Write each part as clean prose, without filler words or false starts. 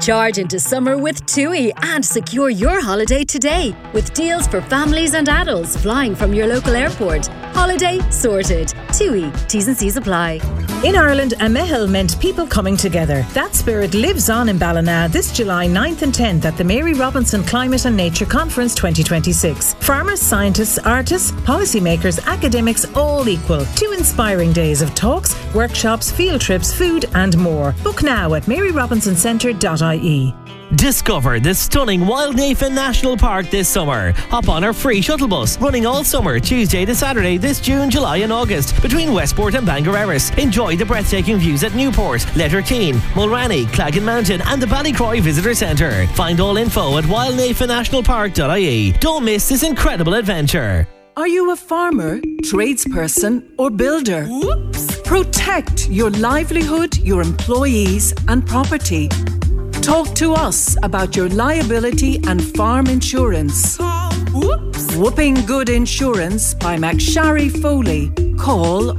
Charge into summer with TUI and secure your holiday today with deals for families and adults flying from your local airport. Holiday sorted. TUI. T's and C's apply. In Ireland, a mehel meant people coming together. That spirit lives on in Ballina this July 9th and 10th at the Mary Robinson Climate and Nature Conference 2026. Farmers, scientists, artists, policymakers, academics, all equal. 2 inspiring days of talks, workshops, field trips, food and more. Book now at maryrobinsoncenter.ie. Discover the stunning Wildnafen National Park this summer. Hop on our free shuttle bus running all summer, Tuesday to Saturday this June, July and August between Westport and Bangor Erris. Enjoy the breathtaking views at Newport, Letterkeene, Mulranny, Claggan Mountain and the Ballycroy Visitor Centre. Find all info at wildnafennationalpark.ie. Don't miss this incredible adventure. Are you a farmer, tradesperson or builder? Whoops! Protect your livelihood, your employees and property. Talk to us about your liability and farm insurance. Whoops! Whooping Good Insurance by McSharry Foley. Call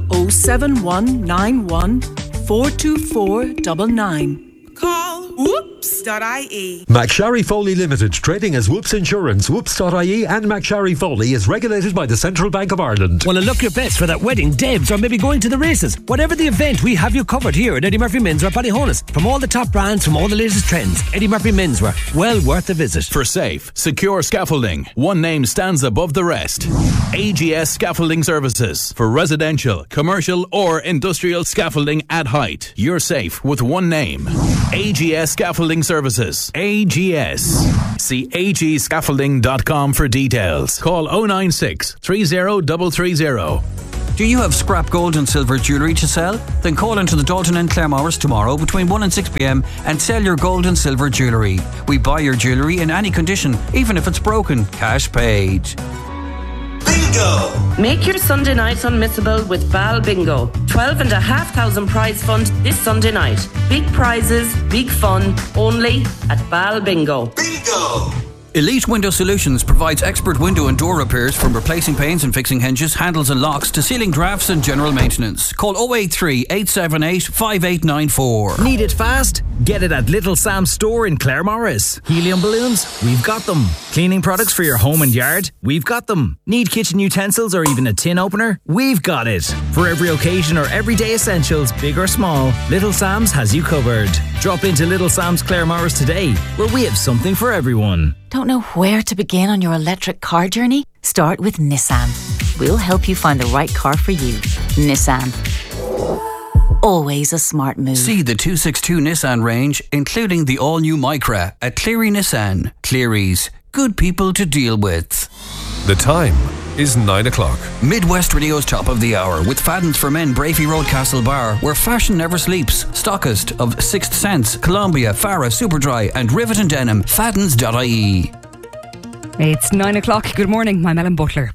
07191 424 99. Call whoops.ie. McSharry Foley Limited, trading as Whoops Insurance. Whoops.ie and McSharry Foley is regulated by the Central Bank of Ireland. Want to look your best for that wedding, Debs, or maybe going to the races? Whatever the event, we have you covered here at Eddie Murphy Menswear Ballyhonus. From all the top brands, from all the latest trends, Eddie Murphy Menswear, well worth a visit. For safe, secure scaffolding, one name stands above the rest. AGS Scaffolding Services. For residential, commercial or industrial scaffolding at height. You're safe with one name. AGS Scaffolding Services. AGS. See agscaffolding.com for details. Call 096 30330. Do you have scrap gold and silver jewellery to sell? Then call into the Dalton and Claremorris tomorrow between 1 and 6 p.m. and sell your gold and silver jewellery. We buy your jewellery in any condition, even if it's broken. Cash paid. Bingo! Make your Sunday night unmissable with Bal Bingo. 12,500 prize fund this Sunday night. Big prizes, big fun, only at Bal Bingo. Bingo! Elite Window Solutions provides expert window and door repairs from replacing panes and fixing hinges, handles and locks to ceiling drafts and general maintenance. Call 083 878 5894. Need it fast? Get it at Little Sam's store in Claremorris. Helium balloons? We've got them. Cleaning products for your home and yard? We've got them. Need kitchen utensils or even a tin opener? We've got it. For every occasion or everyday essentials, big or small, Little Sam's has you covered. Drop into Little Sam's Claremorris today, where we have something for everyone. Don't know where to begin on your electric car journey? Start with Nissan. We'll help you find the right car for you. Nissan. Always a smart move. See the 262 Nissan range, including the all-new Micra at Cleary Nissan. Cleary's. Good people to deal with. The time is 9 o'clock. Midwest Radio's top of the hour with Fadden's for Men, Brafey Road, Castle Bar, where fashion never sleeps. Stockist of Sixth Sense, Columbia, Farah, Superdry and Rivet and Denim. Faddens.ie. It's 9 o'clock. Good morning. I'm Ellen Butler.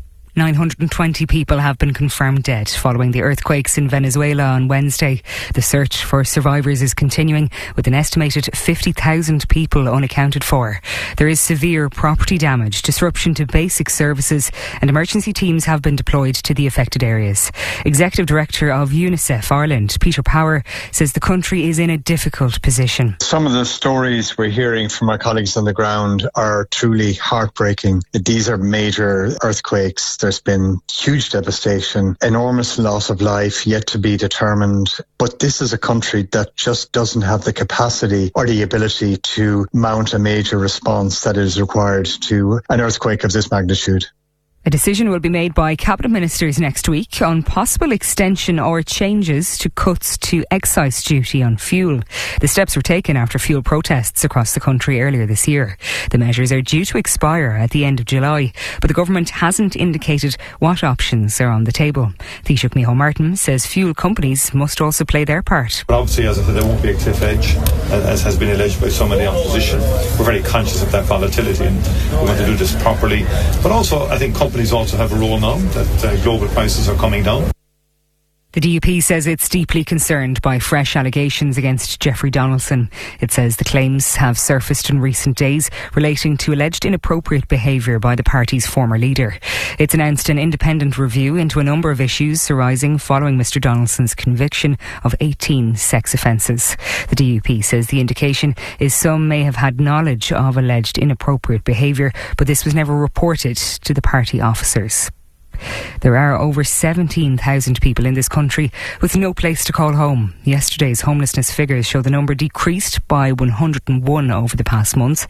920 people have been confirmed dead following the earthquakes in Venezuela on Wednesday. The search for survivors is continuing with an estimated 50,000 people unaccounted for. There is severe property damage, disruption to basic services, and emergency teams have been deployed to the affected areas. Executive Director of UNICEF Ireland, Peter Power, says the country is in a difficult position. Some of the stories we're hearing from our colleagues on the ground are truly heartbreaking. These are major earthquakes. There's been huge devastation, enormous loss of life yet to be determined. But this is a country that just doesn't have the capacity or the ability to mount a major response that is required to an earthquake of this magnitude. A decision will be made by Cabinet Ministers next week on possible extension or changes to cuts to excise duty on fuel. The steps were taken after fuel protests across the country earlier this year. The measures are due to expire at the end of July, but the government hasn't indicated what options are on the table. Taoiseach Micheál Martin says fuel companies must also play their part. But obviously, as I said, there won't be a cliff edge, as has been alleged by some of the opposition. We're very conscious of that volatility and we want to do this properly. But also, I think companies also have a role now that global prices are coming down. The DUP says it's deeply concerned by fresh allegations against Jeffrey Donaldson. It says the claims have surfaced in recent days relating to alleged inappropriate behaviour by the party's former leader. It's announced an independent review into a number of issues arising following Mr Donaldson's conviction of 18 sex offences. The DUP says the indication is some may have had knowledge of alleged inappropriate behaviour, but this was never reported to the party officers. There are over 17,000 people in this country with no place to call home. Yesterday's homelessness figures show the number decreased by 101 over the past month.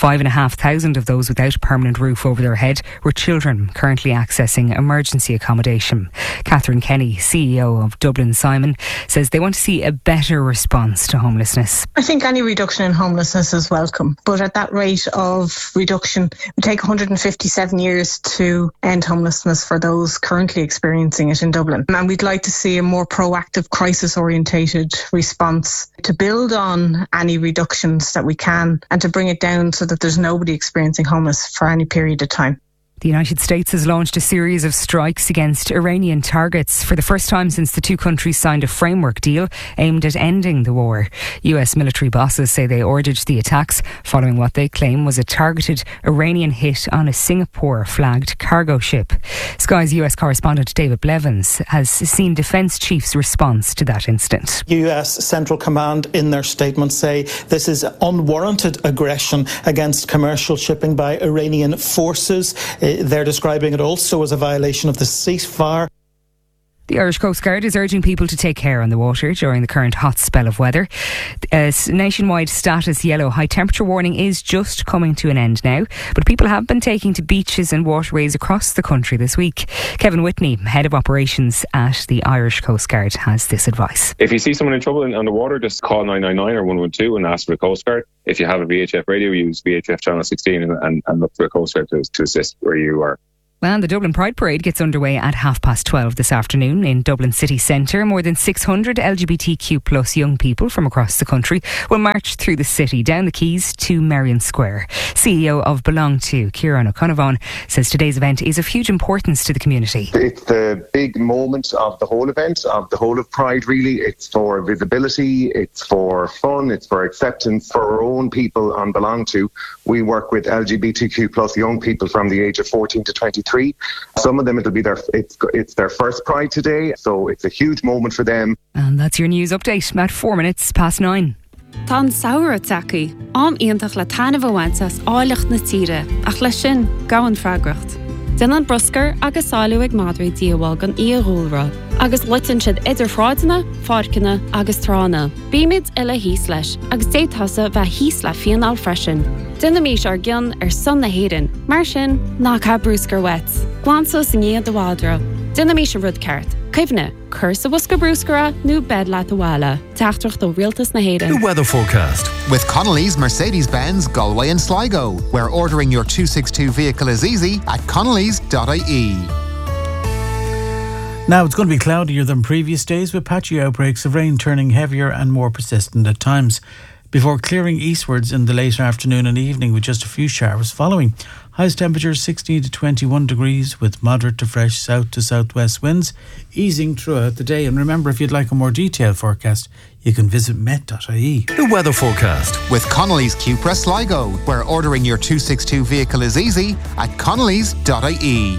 5,500 of those without a permanent roof over their head were children currently accessing emergency accommodation. Catherine Kenny, CEO of Dublin Simon, says they want to see a better response to homelessness. I think any reduction in homelessness is welcome, but at that rate of reduction, it would take 157 years to end homelessness for those currently experiencing it in Dublin. And we'd like to see a more proactive, crisis-orientated response to build on any reductions that we can and to bring it down so that there's nobody experiencing homeless for any period of time. The United States has launched a series of strikes against Iranian targets for the first time since the two countries signed a framework deal aimed at ending the war. US military bosses say they ordered the attacks following what they claim was a targeted Iranian hit on a Singapore-flagged cargo ship. Sky's US correspondent David Blevins has seen defence chiefs' response to that incident. US Central Command in their statement say this is unwarranted aggression against commercial shipping by Iranian forces. They're describing it also as a violation of the ceasefire. The Irish Coast Guard is urging people to take care on the water during the current hot spell of weather. A nationwide status yellow high temperature warning is just coming to an end now, but people have been taking to beaches and waterways across the country this week. Kevin Whitney, head of operations at the Irish Coast Guard, has this advice. If you see someone in trouble on the water, just call 999 or 112 and ask for the Coast Guard. If you have a VHF radio, use VHF channel 16 and look for the Coast Guard to assist where you are. Well, the Dublin Pride Parade gets underway at 12:30 this afternoon in Dublin City Centre. More than 600 LGBTQ plus young people from across the country will march through the city, down the quays to Merrion Square. CEO of Belong To, Ciarán O'Connor, says today's event is of huge importance to the community. It's the big moment of the whole event, of the whole of Pride really. It's for visibility, it's for fun, it's for acceptance for our own people on Belong To. We work with LGBTQ plus young people from the age of 14 to 23. Some of them it'll be it's their first Pride today, so it's a huge moment for them. And that's your news update at 9:04. Tá saoire tacaí, íontach le tainmh bhainteas áileacht na tíre, ach le sin gahan freagracht. Dinan broscar agus sáú ag madraí díomháil gan íoghúlra, agus litan siad idir fráideanna, fáirceanna agus trána. Bíimiid ile híos leis, agus détasa bheith híos le fianál freisin. Dynamís ar gcion ar son na héireann, mar sin ná cha brúscar wet. Glansos ní do bhádra. Dynamís a rud ceart. Caimhne, cursa bhusca brúscara, nó bed le do bhile. Teachtrach do rialtas na héireann. The weather forecast. With Connolly's Mercedes-Benz, Galway and Sligo, where ordering your 262 vehicle is easy at connellys.ie. Now, it's going to be cloudier than previous days with patchy outbreaks of rain turning heavier and more persistent at times, before clearing eastwards in the late afternoon and evening with just a few showers following. Highest temperatures 16 to 21 degrees with moderate to fresh south to southwest winds, easing throughout the day. And remember, if you'd like a more detailed forecast, you can visit met.ie. The weather forecast with Connolly's Cupra Sligo, where ordering your 262 vehicle is easy at connellys.ie.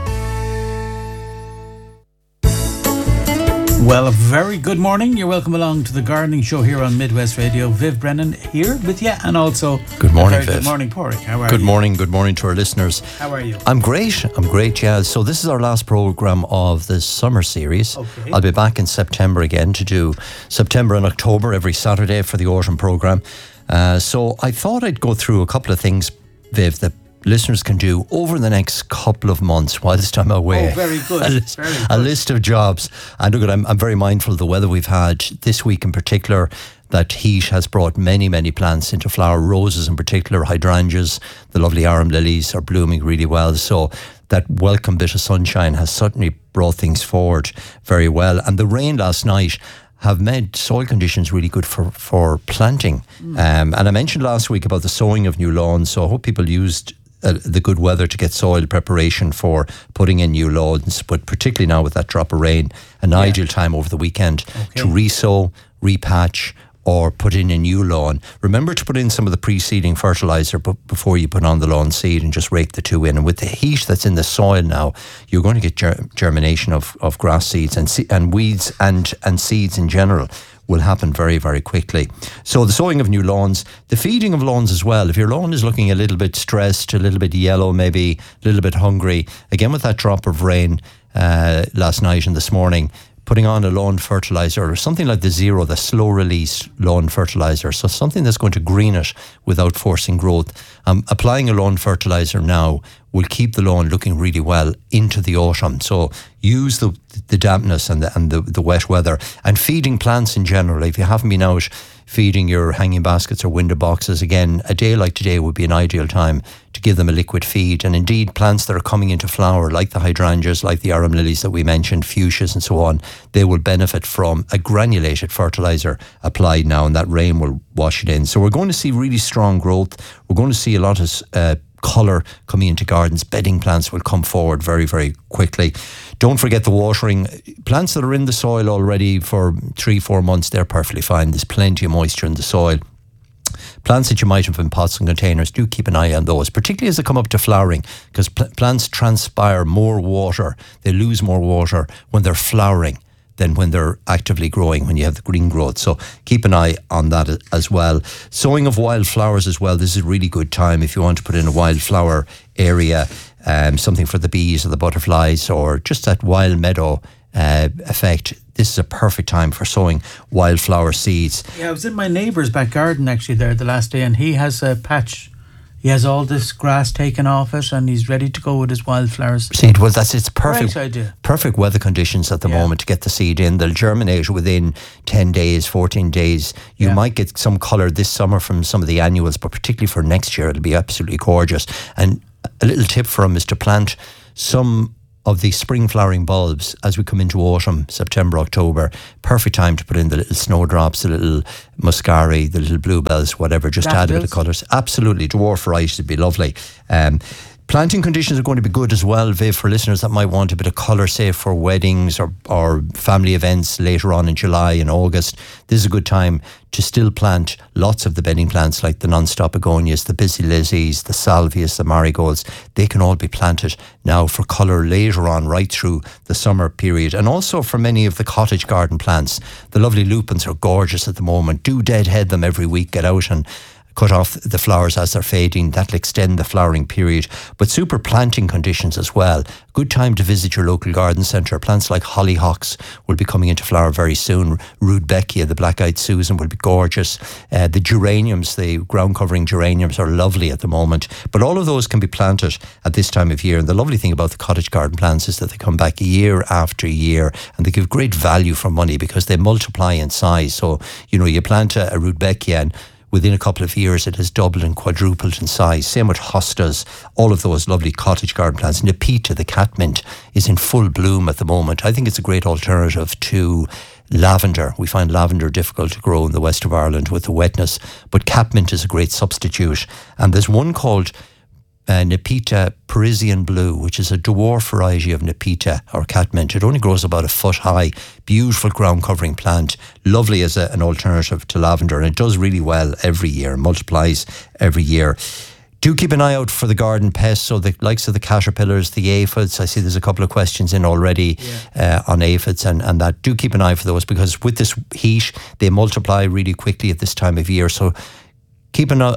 Well, a very good morning. You're welcome along to the Gardening Show here on Midwest Radio. Viv Brennan here with you, and also good morning, Viv. Good morning, Pádraig. How are you? Good morning to our listeners. How are you? I'm great, yeah. So this is our last programme of this summer series. Okay. I'll be back in September again to do September and October every Saturday for the autumn programme. So I thought I'd go through a couple of things, Viv, that listeners can do over the next couple of months whilst I'm away. Oh, very good. A list of jobs. And look, I'm very mindful of the weather we've had this week in particular. That heat has brought many, many plants into flower. Roses in particular, hydrangeas, the lovely arum lilies are blooming really well. So that welcome bit of sunshine has certainly brought things forward very well. And the rain last night have made soil conditions really good for planting. And I mentioned last week about the sowing of new lawns, so I hope people used the good weather to get soil preparation for putting in new lawns, but particularly now with that drop of rain, an ideal time over the weekend to resow, repatch, or put in a new lawn. Remember to put in some of the preceding fertiliser before you put on the lawn seed, and just rake the two in. And with the heat that's in the soil now, you're going to get germination of grass seeds and weeds and seeds in general will happen very, very quickly. So the sowing of new lawns, the feeding of lawns as well. If your lawn is looking a little bit stressed, a little bit yellow, maybe a little bit hungry, again with that drop of rain last night and this morning, putting on a lawn fertiliser or something like the Zero, the slow release lawn fertiliser, so something that's going to green it without forcing growth. Applying a lawn fertiliser now will keep the lawn looking really well into the autumn. So use the dampness and the wet weather, and feeding plants in general. If you haven't been out feeding your hanging baskets or window boxes, again, a day like today would be an ideal time to give them a liquid feed. And indeed, plants that are coming into flower, like the hydrangeas, like the arum lilies that we mentioned, fuchsias and so on, they will benefit from a granulated fertiliser applied now, and that rain will wash it in. So we're going to see really strong growth. We're going to see a lot of colour coming into gardens. Bedding plants will come forward very, very quickly. Don't forget the watering. Plants that are in the soil already for 3-4 months, they're perfectly fine. There's plenty of moisture in the soil. Plants that you might have in pots and containers, do keep an eye on those, particularly as they come up to flowering, because plants transpire more water. They lose more water when they're flowering than when they're actively growing, when you have the green growth. So keep an eye on that as well. Sowing of wildflowers as well. This is a really good time if you want to put in a wildflower area, something for the bees or the butterflies, or just that wild meadow effect. This is a perfect time for sowing wildflower seeds. Yeah, I was in my neighbour's back garden actually there the last day, and he has a patch. He has all this grass taken off it, and he's ready to go with his wildflowers. Seed, well, it's perfect. Great idea. Perfect weather conditions at the moment to get the seed in. They'll germinate within 10 days, 14 days. You might get some colour this summer from some of the annuals, but particularly for next year, it'll be absolutely gorgeous. And a little tip for him is to plant some of the spring flowering bulbs as we come into autumn, September, October. Perfect time to put in the little snowdrops, the little muscari, the little bluebells, whatever. Just add a bit of colours. Absolutely, dwarf varieties would be lovely. Planting conditions are going to be good as well, Viv, for listeners that might want a bit of colour, say for weddings or family events later on in July and August. This is a good time to still plant lots of the bedding plants like the non-stop begonias, the busy lizzies, the salvias, the marigolds. They can all be planted now for colour later on, right through the summer period. And also for many of the cottage garden plants. The lovely lupins are gorgeous at the moment. Do deadhead them every week. Get out and cut off the flowers as they're fading. That'll extend the flowering period. But super planting conditions as well. Good time to visit your local garden centre. Plants like hollyhocks will be coming into flower very soon. Rudbeckia, the black-eyed Susan, will be gorgeous. The geraniums, the ground covering geraniums, are lovely at the moment. But all of those can be planted at this time of year. And the lovely thing about the cottage garden plants is that they come back year after year, and they give great value for money because they multiply in size. So, you plant a Rudbeckia, and within a couple of years, it has doubled and quadrupled in size. Same with hostas, all of those lovely cottage garden plants. Nepeta, the catmint, is in full bloom at the moment. I think it's a great alternative to lavender. We find lavender difficult to grow in the west of Ireland with the wetness, but catmint is a great substitute. And there's one called Nepeta Parisian Blue, which is a dwarf variety of Nepeta or catmint. It only grows about 1 foot high. Beautiful ground covering plant, lovely as an alternative to lavender, and it does really well every year, multiplies every year. Do keep an eye out for the garden pests, so the likes of the caterpillars, the aphids. I see there's a couple of questions in already on aphids and that. Do keep an eye for those, because with this heat, they multiply really quickly at this time of year. So keep a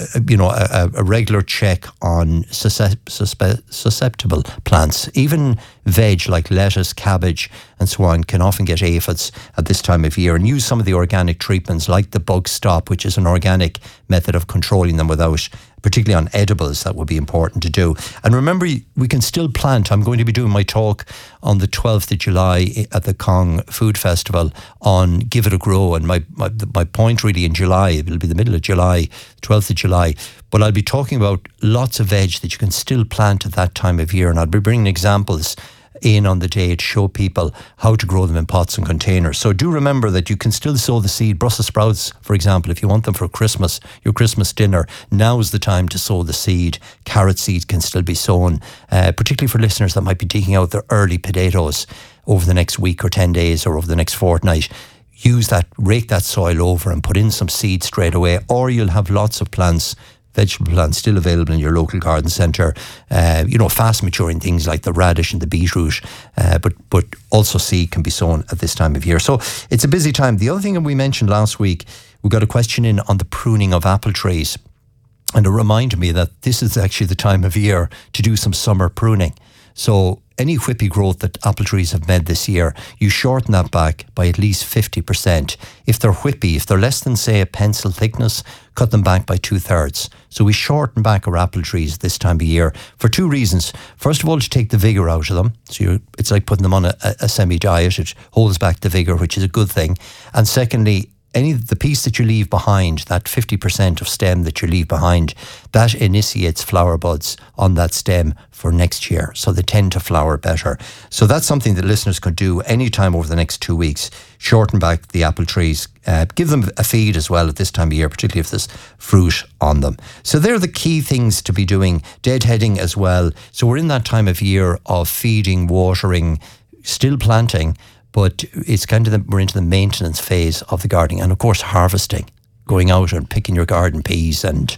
regular check on susceptible plants. Even veg like lettuce, cabbage and so on can often get aphids at this time of year, and use some of the organic treatments like the Bug Stop, which is an organic method of controlling them without, particularly on edibles, that would be important to do. And remember, we can still plant. I'm going to be doing my talk on the 12th of July at the Cong Food Festival on Give It a Grow. And my point really in July, it'll be the middle of July, 12th of July, but I'll be talking about lots of veg that you can still plant at that time of year. And I'll be bringing examples in on the day to show people how to grow them in pots and containers. So do remember that you can still sow the seed. Brussels sprouts, for example, if you want them for Christmas, your Christmas dinner, now is the time to sow the seed. Carrot seed can still be sown, particularly for listeners that might be digging out their early potatoes over the next week or 10 days or over the next fortnight. Use that, rake that soil over and put in some seed straight away, or you'll have lots of plants, vegetable plants still available in your local garden centre. Fast maturing things like the radish and the beetroot, but also seed can be sown at this time of year. So it's a busy time. The other thing that we mentioned last week, we got a question in on the pruning of apple trees. And it reminded me that this is actually the time of year to do some summer pruning. So any whippy growth that apple trees have made this year, you shorten that back by at least 50%. If they're whippy, if they're less than, say, a pencil thickness, cut them back by 2/3. So we shorten back our apple trees this time of year for two reasons. First of all, to take the vigour out of them. So it's like putting them on a semi-diet. It holds back the vigour, which is a good thing. And secondly, the piece that you leave behind, that 50% of stem that you leave behind, that initiates flower buds on that stem for next year. So they tend to flower better. So that's something that listeners could do anytime over the next 2 weeks. Shorten back the apple trees. Give them a feed as well at this time of year, particularly if there's fruit on them. So they're the key things to be doing. Deadheading as well. So we're in that time of year of feeding, watering, still planting, but it's kind of we're into the maintenance phase of the gardening, and of course harvesting, going out and picking your garden peas. And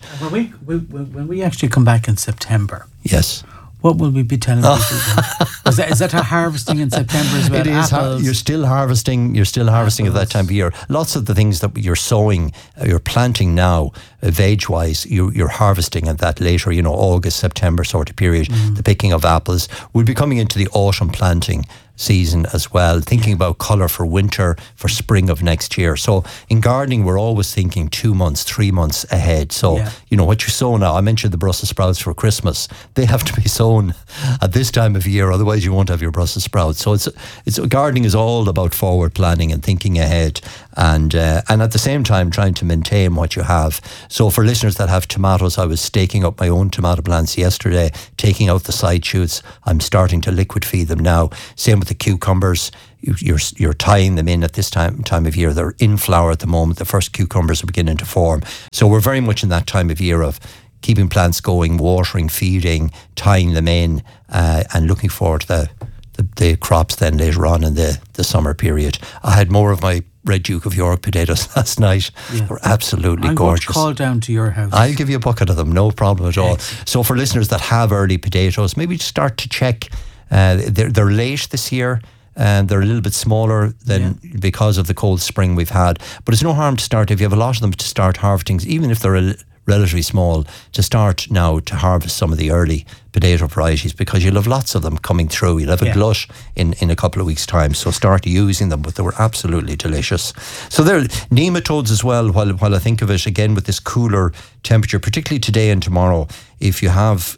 when we actually come back in September, yes, what will we be telling people? Is that a harvesting in September as well? It is. You're still harvesting. You're still harvesting at that time of year. Lots of the things that you're sowing, you're planting now, veg-wise, you're harvesting at that later, August, September sort of period. The picking of apples. We'll be coming into the autumn planting season as well, thinking about colour for winter, for spring of next year. So in gardening, we're always thinking 2 months, 3 mons ahead. So, what you sow now, I mentioned the Brussels sprouts for Christmas. They have to be sown at this time of year, otherwise you won't have your Brussels sprouts. So it's gardening is all about forward planning and thinking ahead, and at the same time trying to maintain what you have. So for listeners that have tomatoes, I was staking up my own tomato plants yesterday, taking out the side shoots. I'm starting to liquid feed them now. Same with the cucumbers. You're tying them in at this time of year. They're in flower at the moment. The first cucumbers are beginning to form. So we're very much in that time of year of keeping plants going, watering, feeding, tying them in, and looking forward to the crops then later on in the summer period. I had more of my Red Duke of York potatoes last night. Yeah. They're absolutely gorgeous. I'm going to call down to your house. I'll give you a bucket of them, no problem at all. Excellent. So for listeners that have early potatoes, maybe start to check. They're late this year, and they're a little bit smaller than because of the cold spring we've had. But it's no harm to start, if you have a lot of them, to start harvesting, even if they're relatively small, to start now to harvest some of the early potato varieties, because you'll have lots of them coming through. You'll have a glut in a couple of weeks' time. So start using them, but they were absolutely delicious. So there are nematodes as well, while I think of it, again, with this cooler temperature, particularly today and tomorrow. If you have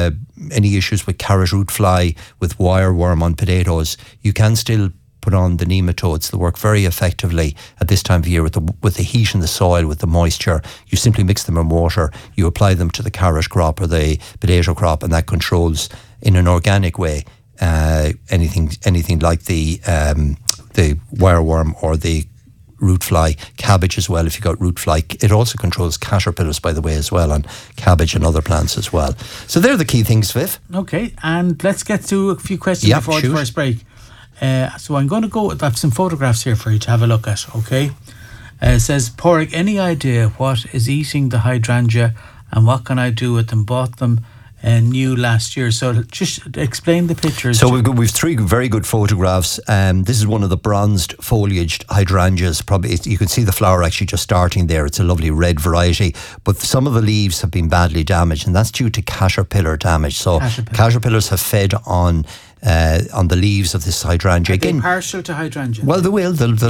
any issues with carrot root fly, with wireworm on potatoes, you can still put on the nematodes. They work very effectively at this time of year with the heat in the soil, with the moisture. You simply mix them in water, you apply them to the carrot crop or the potato crop, and that controls in an organic way anything like the wireworm or the root fly. Cabbage as well, if you got root fly. It also controls caterpillars, by the way, as well, on cabbage and other plants as well. So they're the key things, Viv. Okay, and let's get to a few questions before the first break. So I'm going to go, I have some photographs here for you to have a look at, okay? It says, Pádraig, any idea what is eating the hydrangea and what can I do with them? Bought them new last year. So just explain the pictures. So we've three very good photographs. This is one of the bronzed foliaged hydrangeas. Probably you can see the flower actually just starting there. It's a lovely red variety, but some of the leaves have been badly damaged, and that's due to caterpillar damage. So caterpillars have fed on the leaves of this hydrangea. Are they partial to hydrangea? Well, they will.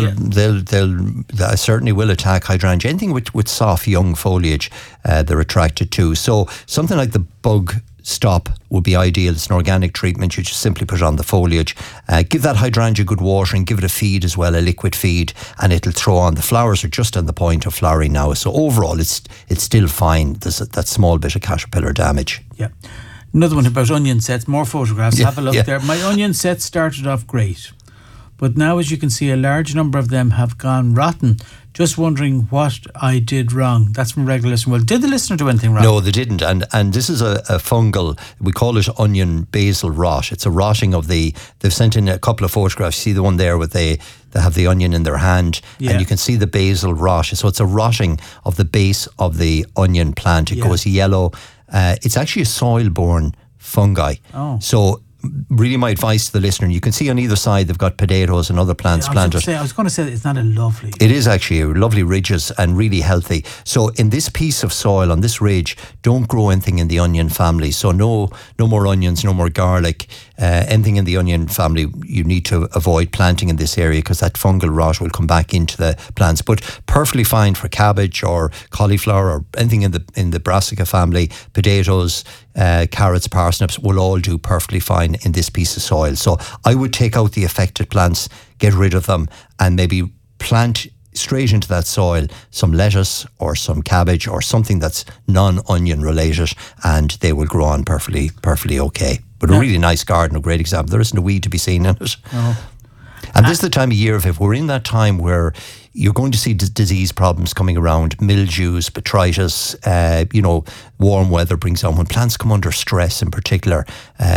They certainly will attack hydrangea. Anything with soft young foliage, they're attracted to. So something like the bug stop would be ideal. It's an organic treatment. You just simply put it on the foliage. Give that hydrangea good watering. Give it a feed as well, a liquid feed, and it'll throw on. The flowers are just on the point of flowering now. So overall, it's still fine. There's that small bit of caterpillar damage. Yeah. Another one about onion sets, more photographs. Have a look there. My onion set started off great, but now, as you can see, a large number of them have gone rotten. Just wondering what I did wrong. That's from regular listener. Well, did the listener do anything wrong? No, they didn't. And this is a fungal, we call it onion basil rot. It's a rotting of they've sent in a couple of photographs. See the one there with they have the onion in their hand, and you can see the basil rot. So it's a rotting of the base of the onion plant. It goes yellow. It's actually a soil-borne fungi. Oh. So really my advice to the listener, you can see on either side they've got potatoes and other plants planted. I was going to say it's not a lovely. It is actually lovely ridges and really healthy. So in this piece of soil, on this ridge, don't grow anything in the onion family. So no more onions, no more garlic. Anything in the onion family you need to avoid planting in this area because that fungal rot will come back into the plants. But perfectly fine for cabbage or cauliflower or anything in the brassica family. Potatoes, carrots, parsnips will all do perfectly fine in this piece of soil. So I would take out the affected plants, get rid of them, and maybe plant straight into that soil some lettuce or some cabbage or something that's non-onion related, and they will grow on perfectly okay. But a really nice garden, a great example. There isn't a weed to be seen in it. No. And this is the time of year, if we're in that time where you're going to see disease problems coming around, mildews, botrytis, warm weather brings on. When plants come under stress in particular,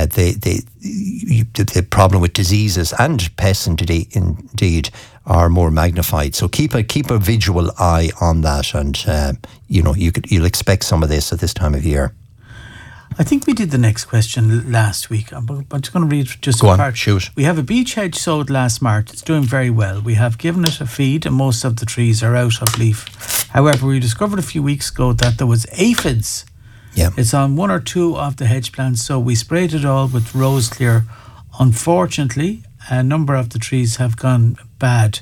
the problem with diseases and pests indeed are more magnified. So keep a visual eye on that, and you'll expect some of this at this time of year. I think we did the next question last week. I'm just going to read just Go a on, part. shoot. We have a beech hedge sowed last March. It's doing very well. We have given it a feed and most of the trees are out of leaf. However, we discovered a few weeks ago that there was aphids. Yeah. It's on one or two of the hedge plants, so we sprayed it all with Rose Clear. Unfortunately, a number of the trees have gone bad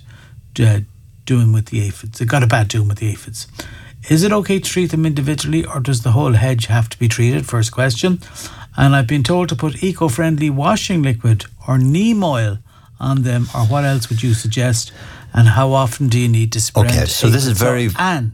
doing with the aphids. They got a bad doing with the aphids. Is it okay to treat them individually, or does the whole hedge have to be treated? First question. And I've been told to put eco-friendly washing liquid or neem oil on them, or what else would you suggest? And how often do you need to spray? Okay, so this is very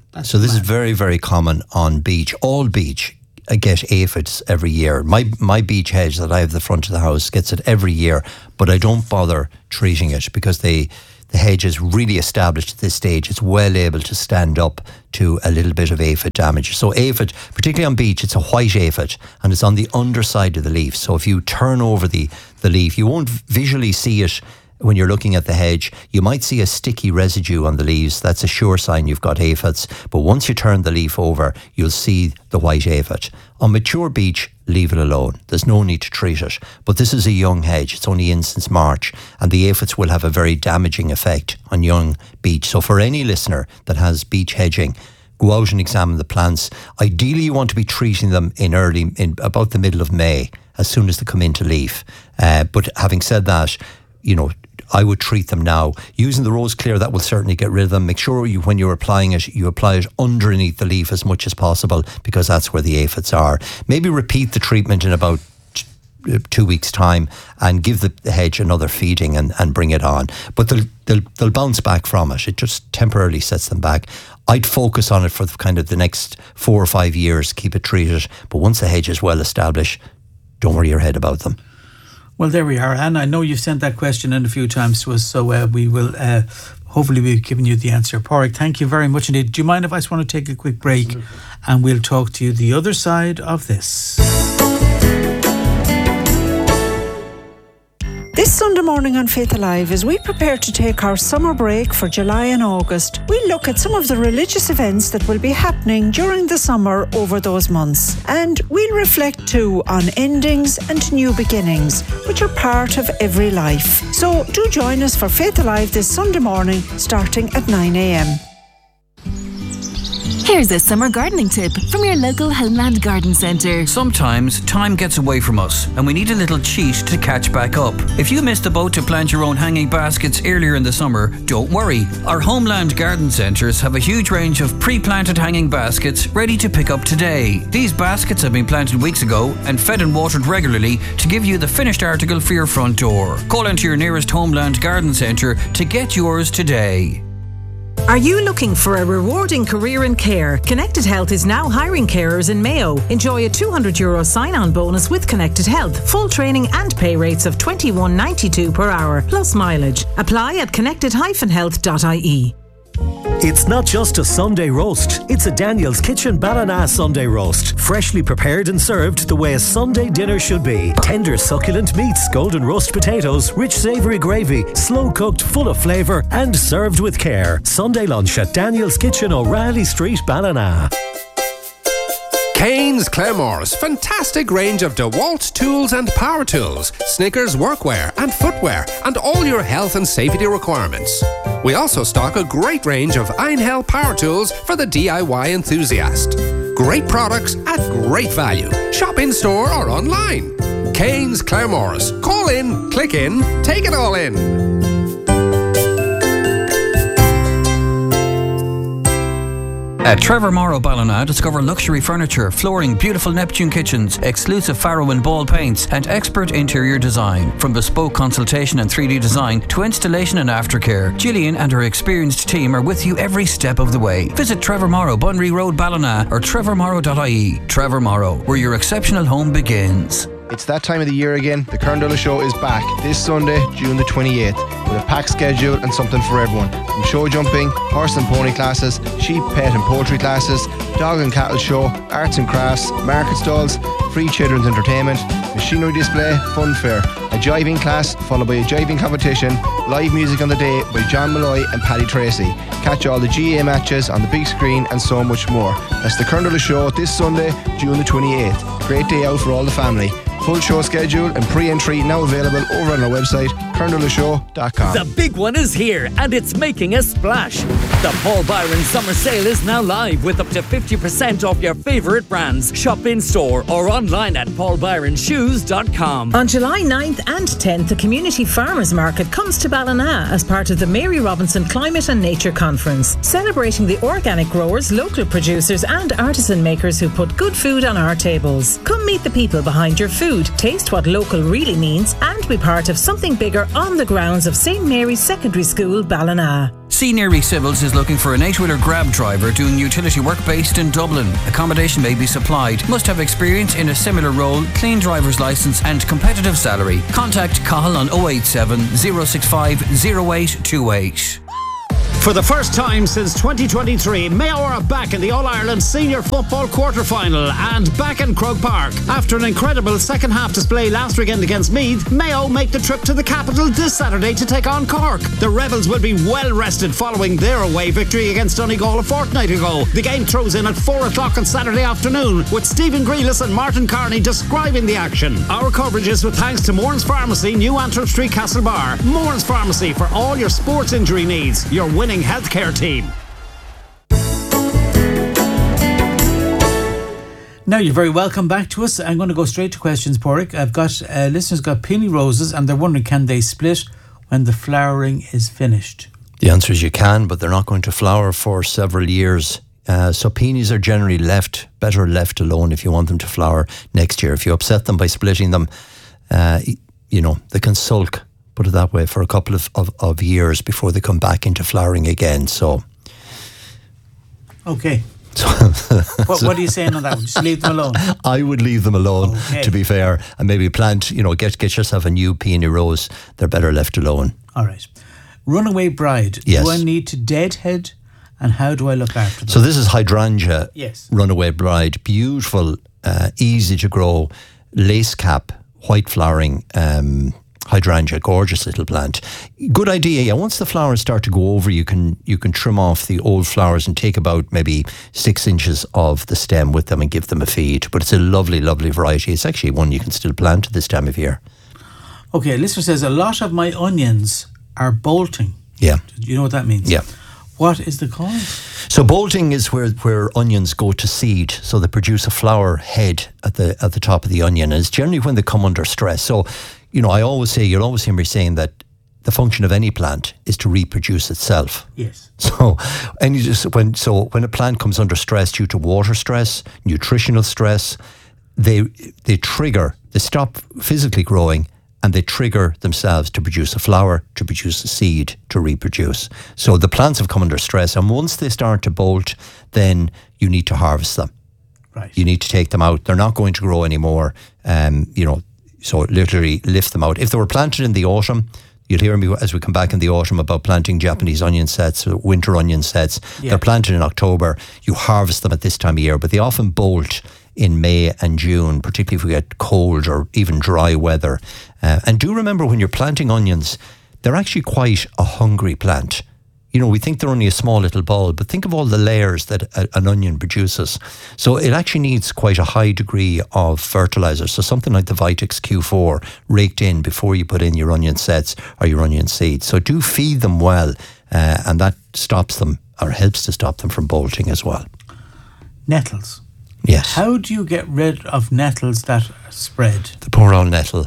very, very common on beech. All beech get aphids every year. My beech hedge that I have at the front of the house gets it every year, but I don't bother treating it because the hedge is really established at this stage. It's well able to stand up to a little bit of aphid damage. So aphid, particularly on beech, it's a white aphid and it's on the underside of the leaf. So if you turn over the leaf, you won't visually see it when you're looking at the hedge. You might see a sticky residue on the leaves. That's a sure sign you've got aphids. But once you turn the leaf over, you'll see the white aphid. On mature beech, leave it alone. There's no need to treat it. But this is a young hedge. It's only in since March, and the aphids will have a very damaging effect on young beech. So for any listener that has beech hedging, go out and examine the plants. Ideally, you want to be treating them in about the middle of May, as soon as they come into leaf. But having said that, I would treat them now. Using the Rose Clear, that will certainly get rid of them. Make sure when you're applying it, you apply it underneath the leaf as much as possible, because that's where the aphids are. Maybe repeat the treatment in about 2 weeks' time and give the hedge another feeding and bring it on. But they'll bounce back from it. It just temporarily sets them back. I'd focus on it for kind of the next 4 or 5 years, keep it treated. But once the hedge is well established, don't worry your head about them. Well, there we are, Anne. I know you've sent that question in a few times to us, so we will hopefully be giving you the answer. Pádraig, thank you very much indeed. Do you mind if I just want to take a quick break? Absolutely. And we'll talk to you the other side of this. This Sunday morning on Faith Alive, as we prepare to take our summer break for July and August, we'll look at some of the religious events that will be happening during the summer over those months. And we'll reflect too on endings and new beginnings, which are part of every life. So do join us for Faith Alive this Sunday morning, starting at 9 a.m. Here's a summer gardening tip from your local Homeland Garden Centre. Sometimes time gets away from us and we need a little cheat to catch back up. If you missed the boat to plant your own hanging baskets earlier in the summer, don't worry. Our Homeland Garden Centres have a huge range of pre-planted hanging baskets ready to pick up today. These baskets have been planted weeks ago and fed and watered regularly to give you the finished article for your front door. Call into your nearest Homeland Garden Centre to get yours today. Are you looking for a rewarding career in care? Connected Health is now hiring carers in Mayo. Enjoy a €200 sign-on bonus with Connected Health, full training and pay rates of $21.92 per hour, plus mileage. Apply at connected-health.ie. It's not just a Sunday roast, it's a Daniel's Kitchen Ballina Sunday roast. Freshly prepared and served the way a Sunday dinner should be. Tender succulent meats, golden roast potatoes, rich savoury gravy, slow cooked, full of flavour and served with care. Sunday lunch at Daniel's Kitchen, O'Reilly Street, Ballina. Kane's Claremorris, fantastic range of DeWalt tools and power tools, Snickers workwear and footwear, and all your health and safety requirements. We also stock a great range of Einhell power tools for the DIY enthusiast. Great products at great value. Shop in store or online. Kane's Claremorris. Call in, click in, take it all in. At Trevor Morrow Ballina, discover luxury furniture, flooring, beautiful Neptune kitchens, exclusive Faro and Ball paints, and expert interior design. From bespoke consultation and 3D design to installation and aftercare, Gillian and her experienced team are with you every step of the way. Visit Trevor Morrow, Bunry Road, Ballina, or trevormorrow.ie. Trevor Morrow, where your exceptional home begins. It's that time of the year again. The Kerndola Show is back this Sunday, June the 28th, with a packed schedule and something for everyone. From show jumping, horse and pony classes, sheep, pet and poultry classes, dog and cattle show, arts and crafts, market stalls, free children's entertainment, machinery display, fun fair, a jiving class followed by a jiving competition, live music on the day by John Malloy and Paddy Tracy. Catch all the GA matches on the big screen and so much more. That's the Kerndola Show this Sunday, June the 28th. Great day out for all the family. Full show schedule and pre-entry now available over on our website, kerndolashow.com. The big one is here and it's making a splash. The Paul Byron Summer Sale is now live with up to 50% off your favourite brands. Shop in store or online at paulbyronshoes.com. On July 9th and 10th, the Community Farmers Market comes to Ballina as part of the Mary Robinson Climate and Nature Conference, celebrating the organic growers, local producers and artisan makers who put good food on our tables. Come meet the people behind your food, taste what local really means and be part of something bigger on the grounds of St Mary's Secondary School, Ballina. Senior Civils is looking for an 8-wheeler grab driver doing utility work based in Dublin. Accommodation may be supplied. Must have experience in a similar role, clean driver's licence and competitive salary. Contact Cahill on 087 065 0828. For the first time since 2023, Mayo are back in the All-Ireland Senior Football Quarter-Final and back in Croke Park. After an incredible second-half display last weekend against Meath, Mayo make the trip to the capital this Saturday to take on Cork. The Rebels will be well-rested following their away victory against Donegal a fortnight ago. The game throws in at 4 o'clock on Saturday afternoon, with Stephen Grealis and Martin Carney describing the action. Our coverage is with thanks to Moran's Pharmacy, New Antrim Street, Castlebar. Moran's Pharmacy for all your sports injury needs. Your winning healthcare team. Now you're very welcome back to us. I'm going to go straight to questions, Porrick. I've got listeners got peony roses and they're wondering, can they split when the flowering is finished? The answer is you can, but they're not going to flower for several years. So peonies are generally better left alone if you want them to flower next year. If you upset them by splitting them, they can sulk, put it that way, for a couple of years before they come back into flowering again. So, okay. What are you saying on that? Just leave them alone. I would leave them alone, to be fair, and maybe plant. Get yourself a new peony rose. They're better left alone. All right. Runaway Bride. Yes. Do I need to deadhead, and how do I look after them? So this is hydrangea. Yes. Runaway Bride. Beautiful, easy to grow, lace cap, white flowering. Hydrangea, gorgeous little plant. Good idea. Once the flowers start to go over, you can trim off the old flowers and take about maybe 6 inches of the stem with them and give them a feed. But it's a lovely, lovely variety. It's actually one you can still plant at this time of year. Okay, listener says, a lot of my onions are bolting. Yeah. Do you know what that means? Yeah. What is the cause? So bolting is where onions go to seed. So they produce a flower head at the top of the onion. And it's generally when they come under stress. So, I always say, you'll always hear me saying that the function of any plant is to reproduce itself. Yes. So, when a plant comes under stress due to water stress, nutritional stress, they stop physically growing and they trigger themselves to produce a flower, to produce a seed, to reproduce. So the plants have come under stress, and once they start to bolt, then you need to harvest them. Right. You need to take them out. They're not going to grow anymore. So literally lift them out. If they were planted in the autumn, you'll hear me as we come back in the autumn about planting Japanese onion sets, winter onion sets. Yeah. They're planted in October. You harvest them at this time of year, but they often bolt in May and June, particularly if we get cold or even dry weather. And do remember, when you're planting onions, they're actually quite a hungry plant. We think they're only a small little bulb, but think of all the layers that an onion produces. So it actually needs quite a high degree of fertilizer. So something like the Vitex Q4 raked in before you put in your onion sets or your onion seeds. So do feed them well, and that stops them, or helps to stop them from bolting as well. Nettles. Yes. How do you get rid of nettles that spread? The poor old nettle.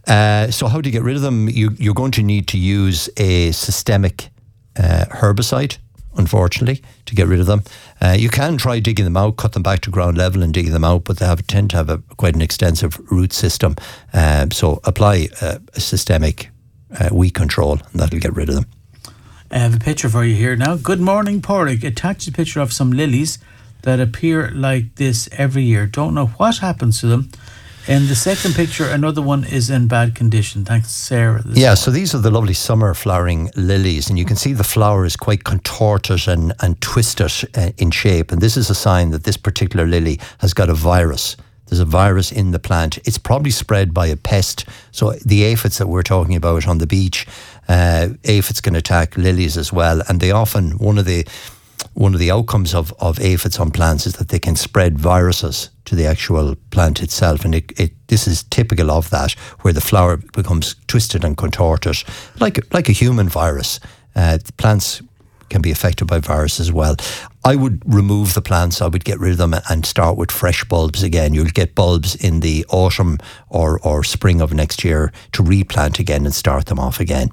So how do you get rid of them? You're going to need to use a systemic herbicide, unfortunately, to get rid of them. You can try digging them out, cut them back to ground level and digging them out, but they tend to have quite an extensive root system. So apply a systemic weed control, and that'll get rid of them. I have a picture for you here now. Good morning, Pádraig. Attached a picture of some lilies that appear like this every year. Don't know what happens to them. In the second picture, another one is in bad condition. Thanks, Sarah. Yeah, so these are the lovely summer flowering lilies, and you can see the flower is quite contorted and twisted in shape. And this is a sign that this particular lily has got a virus. There's a virus in the plant. It's probably spread by a pest. So the aphids that we're talking about on the beach, aphids can attack lilies as well. And they often, one of the outcomes of aphids on plants is that they can spread viruses to the actual plant itself, and this is typical of that, where the flower becomes twisted and contorted, like a human virus. The plants can be affected by viruses as well. I would remove the plants. I would get rid of them and start with fresh bulbs again. You'll get bulbs in the autumn or spring of next year to replant again and start them off again.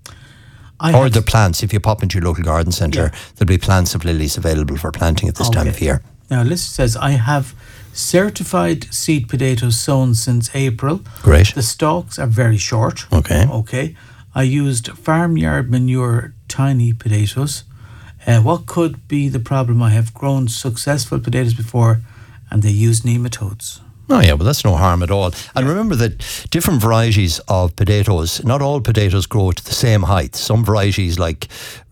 Or the plants, if you pop into your local garden centre, there'll be plants of lilies available for planting at this time of year. Now, Liz says, I have certified seed potatoes sown since April. Great. The stalks are very short. Okay. I used farmyard manure tiny potatoes. What could be the problem? I have grown successful potatoes before and they use nematodes. Oh yeah, well that's no harm at all. And remember that different varieties of potatoes, not all potatoes grow to the same height. Some varieties like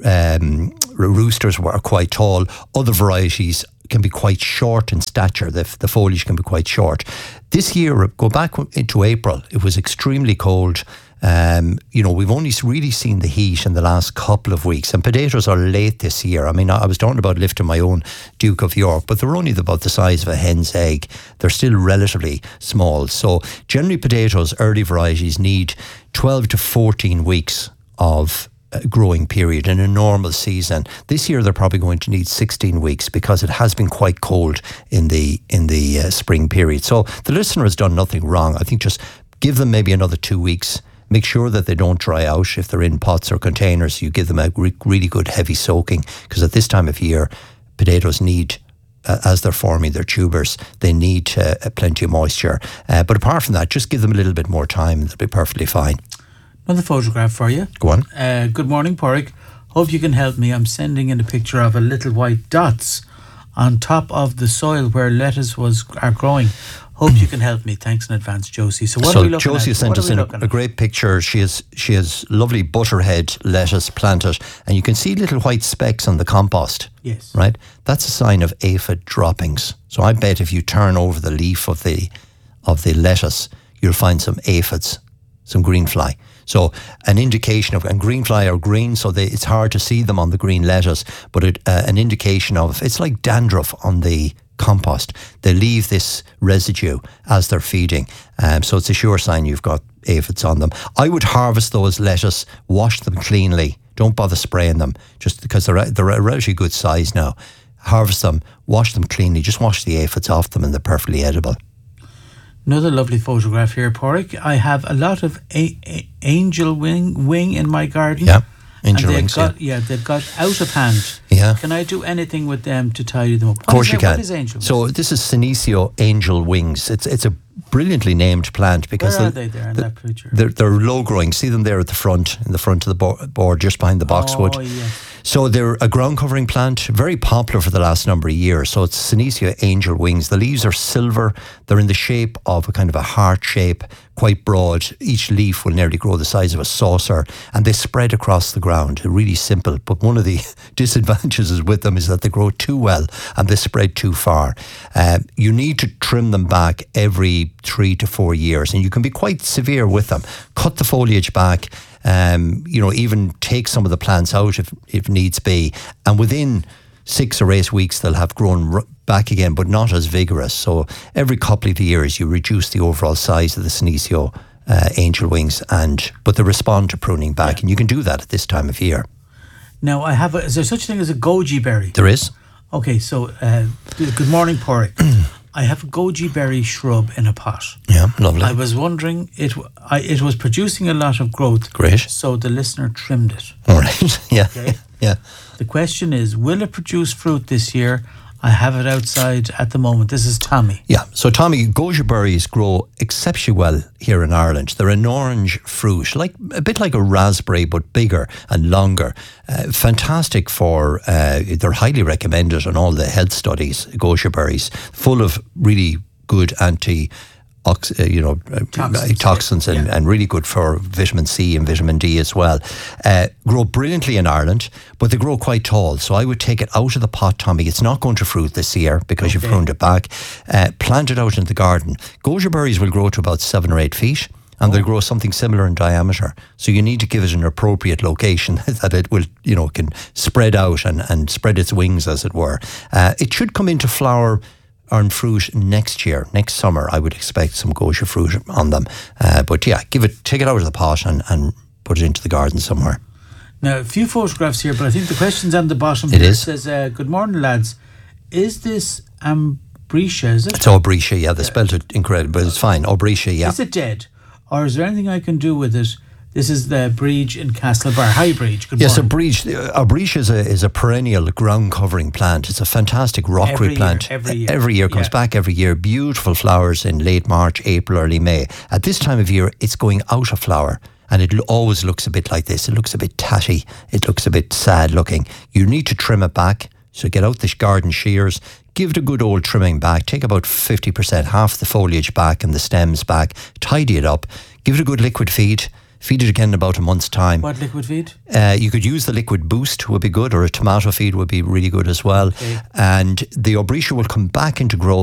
roosters are quite tall. Other varieties can be quite short in stature. The foliage can be quite short. This year, go back into April, it was extremely cold. We've only really seen the heat in the last couple of weeks, and potatoes are late this year. I mean, I was talking about lifting my own Duke of York, but they're only about the size of a hen's egg. They're still relatively small. So generally potatoes, early varieties, need 12 to 14 weeks of growing period in a normal season. This year they're probably going to need 16 weeks because it has been quite cold in the spring period. So the listener has done nothing wrong. I think just give them maybe another 2 weeks. Make sure that they don't dry out. If they're in pots or containers, you give them a really good heavy soaking, because at this time of year, potatoes need, as they're forming their tubers, they need plenty of moisture. But apart from that, just give them a little bit more time and they'll be perfectly fine. Another photograph for you. Go on. Good morning, Pádraig. Hope you can help me. I'm sending in a picture of a little white dots on top of the soil where lettuce are growing. Hope you can help me. Thanks in advance, Josie. So what are we looking Josie at? sent us in a great picture. She has lovely butterhead lettuce planted, and you can see little white specks on the compost. Yes. Right? That's a sign of aphid droppings. So I bet if you turn over the leaf of the lettuce, you'll find some aphids, some green fly. So an indication of, and green fly are green, so it's hard to see them on the green lettuce, but an indication of, it's like dandruff on the compost. They leave this residue as they're feeding. So it's a sure sign you've got aphids on them. I would harvest those lettuce, wash them cleanly. Don't bother spraying them, just because they're a relatively good size now. Harvest them, wash them cleanly, just wash the aphids off them and they're perfectly edible. Another lovely photograph here, Pádraig. I have a lot of angel wing in my garden. Yeah, angel wings. They've got out of hand. Yeah. Yeah. Can I do anything with them to tidy them up? Of course you can. What is Angel Wings? So this is Senecio Angel Wings. It's a brilliantly named plant because where are they there in that picture? They're low growing. See them there at the front, in the front of the board, just behind the boxwood. Oh, yeah. So they're a ground covering plant, very popular for the last number of years. So it's Senecio Angel Wings. The leaves are silver. They're in the shape of a kind of a heart shape, quite broad. Each leaf will nearly grow the size of a saucer, and they spread across the ground. Really simple. But one of the disadvantages with them is that they grow too well and they spread too far. You need to trim them back every 3 to 4 years, and you can be quite severe with them. Cut the foliage back. Even take some of the plants out if needs be. And within 6 or 8 weeks, they'll have grown back again, but not as vigorous. So every couple of years, you reduce the overall size of the Senecio Angel Wings, but they respond to pruning back. And you can do that at this time of year. Now, is there such a thing as a goji berry? There is. Okay, so good morning, Porrick. I have a goji berry shrub in a pot. Yeah, lovely. I was wondering, it was producing a lot of growth. Great. So the listener trimmed it. All right, yeah. Okay? Yeah. The question is, will it produce fruit this year? I have it outside at the moment. This is Tommy. Yeah, so Tommy, goji berries grow exceptionally well here in Ireland. They're an orange fruit, a bit like a raspberry, but bigger and longer. Fantastic for, they're highly recommended on all the health studies, goji berries, full of really good toxins and really good for vitamin C and vitamin D as well. Grow brilliantly in Ireland, but they grow quite tall. So I would take it out of the pot, Tommy. It's not going to fruit this year because you've pruned it back. Plant it out in the garden. Goji berries will grow to about 7 or 8 feet. And they'll grow something similar in diameter. So you need to give it an appropriate location that it will, can spread out and spread its wings, as it were. It should come into flower and fruit next summer. I would expect some goji fruit on them. But yeah, take it out of the pot and put it into the garden somewhere. Now, a few photographs here, but I think the question's on the bottom. It is. It says, good morning, lads. Is this Ambrosia, is it? It's Aubrietia, yeah. They spelled it incredible, but it's fine. Aubrietia, yeah. Is it dead? Or is there anything I can do with it? This is the Breege in Castlebar. Hi, Breege. Good morning. Yes, Aubrietia is a perennial ground covering plant. It's a fantastic rockwood plant. Every year comes back every year. Beautiful flowers in late March, April, early May. At this time of year, it's going out of flower. And it always looks a bit like this. It looks a bit tatty. It looks a bit sad looking. You need to trim it back. So get out the garden shears. Give it a good old trimming back. Take about 50%, half the foliage back and the stems back. Tidy it up. Give it a good liquid feed. Feed it again in about a month's time. What liquid feed? You could use the liquid boost, would be good, or a tomato feed would be really good as well. Okay. And the Aubrietia will come back into growth